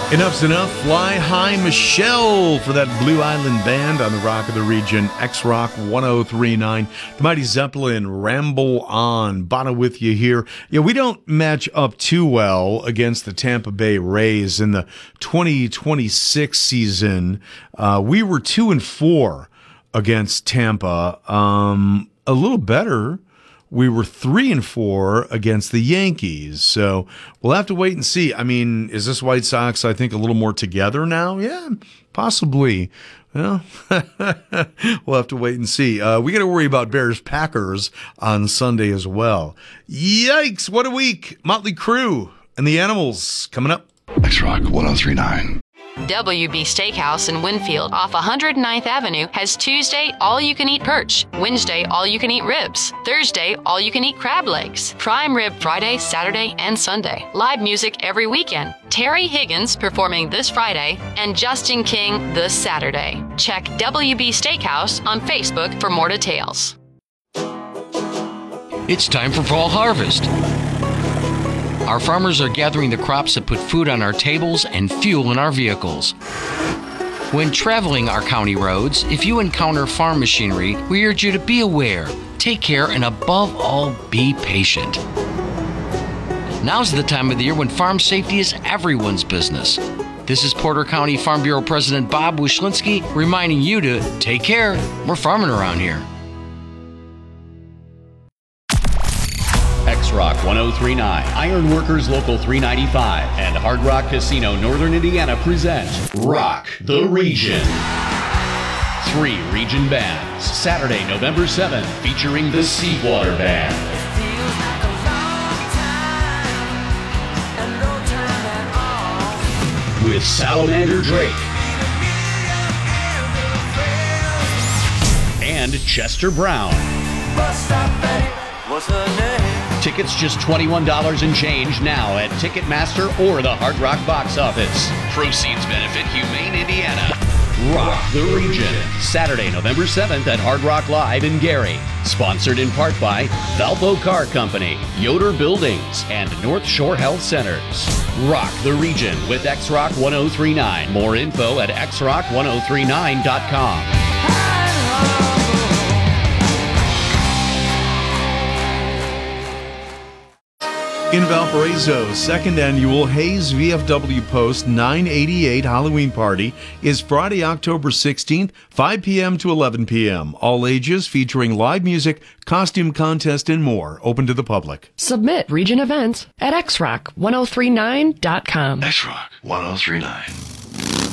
Enough's enough. Fly High Michelle for that Blue Island Band on the Rock of the Region. X-Rock 1039. The Mighty Zeppelin, Ramble On. Bono with you here. Yeah, we don't match up too well against the Tampa Bay Rays in the 2026 season. We were 2-4 against Tampa. A little better. We were 3-4 against the Yankees. So we'll have to wait and see. I mean, is this White Sox, I think, a little more together now? Yeah, possibly. Well, we'll have to wait and see. We got to worry about Bears-Packers on Sunday as well. Yikes, what a week. Motley Crue and the Animals coming up. X-Rock 1039. WB Steakhouse in Winfield off 109th Avenue has Tuesday all-you-can-eat perch, Wednesday all-you-can-eat ribs, Thursday all-you-can-eat crab legs, prime rib Friday, Saturday, and Sunday. Live music every weekend. Terry Higgins performing this Friday and Justin King this Saturday. Check WB Steakhouse on Facebook for more details. It's time for fall harvest. Our farmers are gathering the crops that put food on our tables and fuel in our vehicles. When traveling our county roads, if you encounter farm machinery, we urge you to be aware, take care, and above all, be patient. Now's the time of the year when farm safety is everyone's business. This is Porter County Farm Bureau President Bob Wyszynski reminding you to take care. We're farming around here. X-Rock 1039, Ironworkers Local 395, and Hard Rock Casino Northern Indiana present Rock the Region. 3 region bands. Saturday, November 7th, featuring the Seawater Band. With Salamander Drake. And Chester Brown. What's her name? Tickets just $21 and change now at Ticketmaster or the Hard Rock box office. Proceeds benefit Humane Indiana. Rock the Region. Saturday, November 7th at Hard Rock Live in Gary. Sponsored in part by Valpo Car Company, Yoder Buildings, and North Shore Health Centers. Rock the Region with X-Rock 1039. More info at xrock1039.com. In Valparaiso, second annual Hayes VFW Post 988 Halloween Party is Friday, October 16th, 5 p.m. to 11 p.m. All ages, featuring live music, costume contest, and more. Open to the public. Submit region events at xrock1039.com. X-Rock 1039.